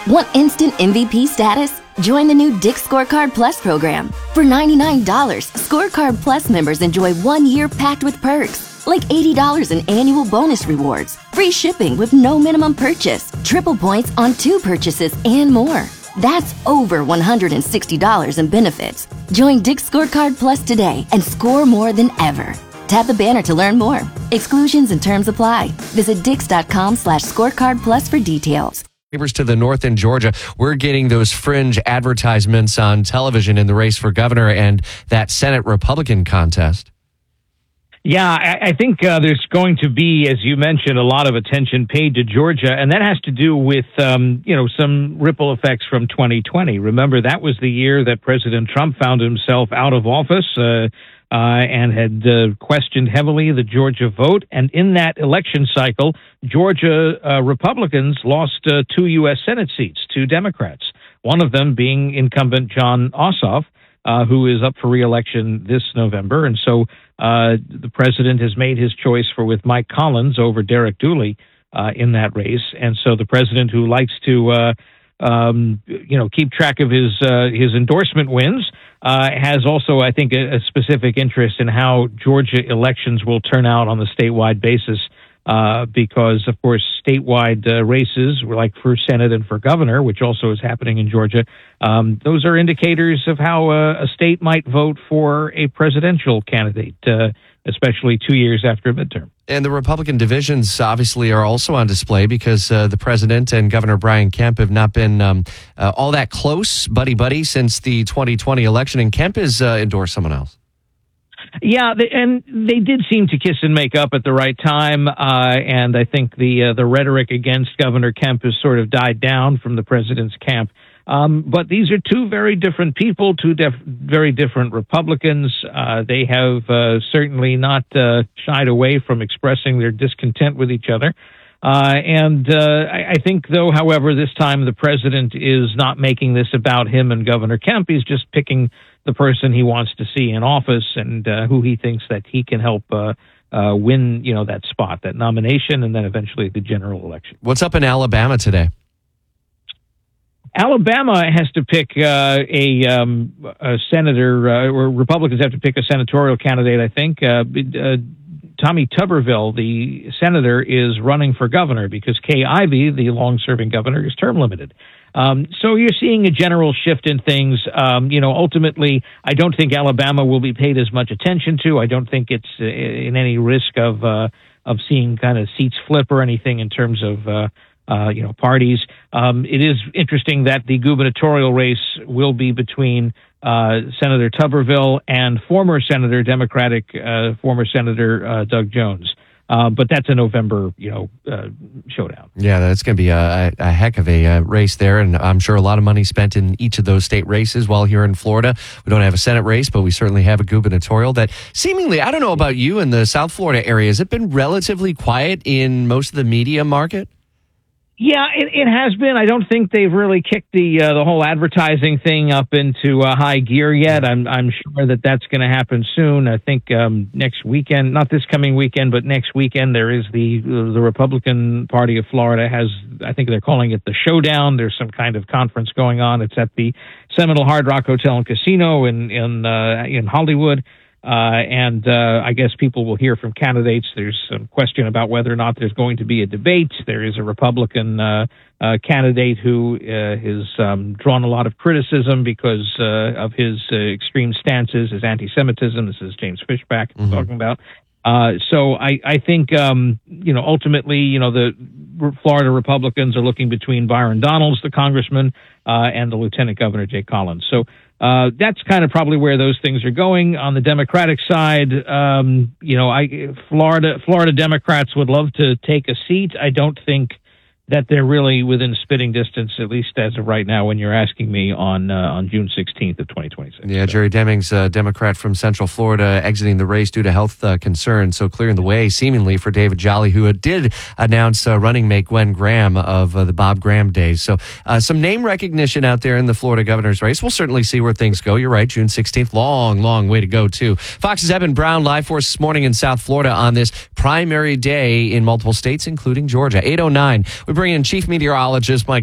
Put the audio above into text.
Want instant MVP status? Join the new Dick's Scorecard Plus program. For $99, Scorecard Plus members enjoy 1 year packed with perks, like $80 in annual bonus rewards, free shipping with no minimum purchase, triple points on 2 purchases, and more. That's over $160 in benefits. Join Dick's Scorecard Plus today and score more than ever. Tap the banner to learn more. Exclusions and terms apply. Visit dix.com/scorecardplus for details. Neighbors to the north in Georgia, we're getting those fringe advertisements on television in the race for governor and that Senate Republican contest. Yeah, I think there's going to be, as you mentioned, a lot of attention paid to Georgia, and that has to do with, some ripple effects from 2020. Remember, that was the year that President Trump found himself out of office and had questioned heavily the Georgia vote. And in that election cycle, Georgia Republicans lost 2 U.S. Senate seats to Democrats, one of them being incumbent Jon Ossoff, who is up for re-election this November. And so the president has made his choice with Mike Collins over Derek Dooley in that race. And so the president, who likes to keep track of his endorsement wins, has also, I think, a specific interest in how Georgia elections will turn out on the statewide basis, because, of course, statewide races, like for Senate and for governor, which also is happening in Georgia, those are indicators of how a state might vote for a presidential candidate, especially 2 years after a midterm. And the Republican divisions obviously are also on display because the president and Governor Brian Kemp have not been all that close, buddy-buddy, since the 2020 election, and Kemp has endorsed someone else. Yeah, they did seem to kiss and make up at the right time, and I think the rhetoric against Governor Kemp has sort of died down from the president's camp. But these are 2 very different people, 2 very different Republicans. They have certainly not shied away from expressing their discontent with each other. I think, though, however, this time the president is not making this about him and Governor Kemp. He's just picking the person he wants to see in office and who he thinks that he can help win, that spot, that nomination, and then eventually the general election. What's up in Alabama today? Alabama has to pick a senator, or Republicans have to pick a senatorial candidate, I think. Tommy Tuberville, the senator, is running for governor because Kay Ivey, the long-serving governor, is term limited. So you're seeing a general shift in things. Ultimately, I don't think Alabama will be paid as much attention to. I don't think it's in any risk of seeing kind of seats flip or anything in terms of parties. It is interesting that the gubernatorial race will be between Senator Tuberville and former Senator Doug Jones. But that's a November, showdown. Yeah, that's going to be a heck of a race there, and I'm sure a lot of money spent in each of those state races. While here in Florida, we don't have a Senate race, but we certainly have a gubernatorial that seemingly, I don't know about you in the South Florida area, has it been relatively quiet in most of the media market? Yeah, it has been. I don't think they've really kicked the whole advertising thing up into high gear yet. I'm sure that's going to happen soon. I think next weekend, not this coming weekend, but next weekend, there is the Republican Party of Florida has, I think they're calling it the Showdown. There's some kind of conference going on. It's at the Seminole Hard Rock Hotel and Casino in Hollywood. I guess people will hear from candidates. There's some question about whether or not there's going to be a debate. There is a Republican candidate who has drawn a lot of criticism because of his extreme stances, his anti-Semitism. This is James Fishback talking about. So I think, ultimately, the Florida Republicans are looking between Byron Donalds, the congressman, and the Lieutenant Governor Jay Collins. So that's kind of probably where those things are going. On the Democratic side, Florida Democrats would love to take a seat. I don't think that they're really within spitting distance, at least as of right now, when you're asking me on June 16th of 2026. Yeah, Jerry Demings, a Democrat from Central Florida, exiting the race due to health concerns, so clearing the way, seemingly, for David Jolly, who did announce running mate Gwen Graham of the Bob Graham days. So some name recognition out there in the Florida governor's race. We'll certainly see where things go. You're right, June 16th, long way to go, too. Fox's Evan Brown, live for us this morning in South Florida on this primary day in multiple states, including Georgia. 8:09. We bring in Chief Meteorologist Mike